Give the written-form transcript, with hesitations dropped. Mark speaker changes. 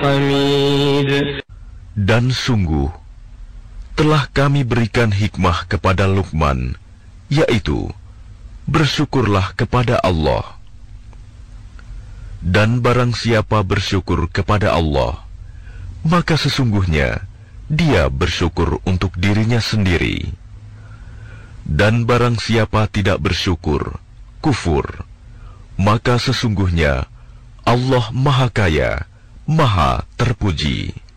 Speaker 1: حميد.
Speaker 2: Dan sungguh, telah kami berikan hikmah kepada Luqman, yaitu, bersyukurlah kepada Allah. Dan barang siapa bersyukur kepada Allah, maka sesungguhnya dia bersyukur untuk dirinya sendiri. Dan barang siapa tidak bersyukur, kufur, maka sesungguhnya Allah Maha Kaya, Maha Terpuji.